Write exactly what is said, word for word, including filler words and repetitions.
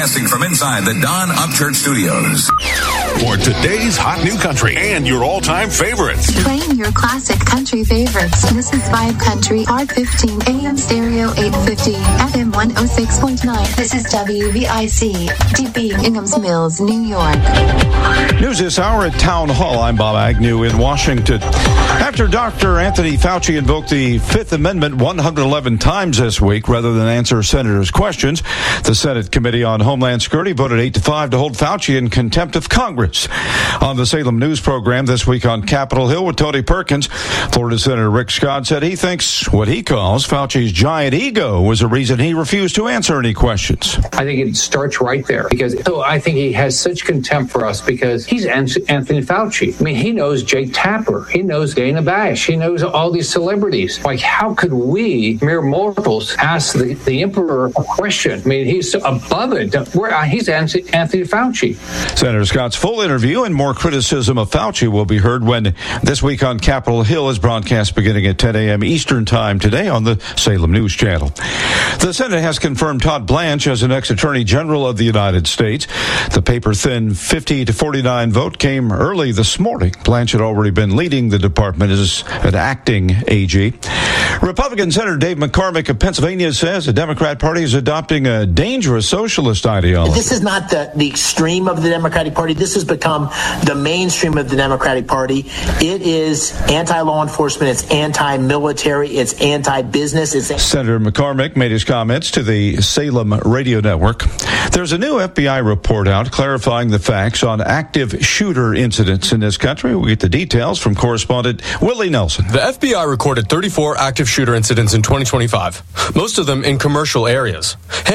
Broadcasting from inside the Don Upchurch Studios. For today's hot new country and your all-time favorites. Playing your classic country favorites. This is Vibe Country, R fifteen, A M stereo eight fifty, F M one oh six point nine. This is W V I C, D B Ingham's Mills, New York. News this hour at Town Hall. I'm Bob Agnew in Washington. After Doctor Anthony Fauci invoked the Fifth Amendment one hundred eleven times this week rather than answer senators' questions, the Senate Committee on Homeland Security voted eight to five to hold Fauci in contempt of Congress. On the Salem News program this week on Capitol Hill with Tony Perkins, Florida Senator Rick Scott said he thinks what he calls Fauci's giant ego was a reason he refused to answer any questions. I think it starts right there because so I think he has such contempt for us because he's Anthony Fauci. I mean, he knows Jake Tapper. He knows Dana Bash. He knows all these celebrities. Like, how could we, mere mortals, ask the, the emperor a question? I mean, he's above it. We're, he's Anthony Fauci. Senator Scott's full interview and more criticism of Fauci will be heard when This Week on Capitol Hill is broadcast beginning at ten a.m. Eastern Time today on the Salem News Channel. The Senate has confirmed Todd Blanche as an ex-Attorney General of the United States. The paper-thin fifty to forty-nine vote came early this morning. Blanche had already been leading the department as an acting A G. Republican Senator Dave McCormick of Pennsylvania says the Democrat Party is adopting a dangerous socialist ideology. This is not the, the extreme of the Democratic Party. This has become the mainstream of the Democratic Party. It is anti-law enforcement. It's anti-military. It's anti-business. It's Senator McCormick made his comments to the Salem Radio Network. There's a new F B I report out clarifying the facts on active shooter incidents in this country. We get the details from correspondent Willie Nelson. The F B I recorded thirty-four active shooter incidents in twenty twenty-five, most of them in commercial areas.